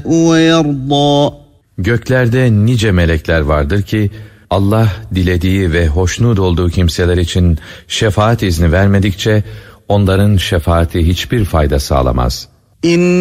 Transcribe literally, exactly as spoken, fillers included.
ويرضى. Göklerde nice melekler vardır ki Allah dilediği ve hoşnut olduğu kimseler için şefaat izni vermedikçe onların şefaati hiçbir fayda sağlamaz. İn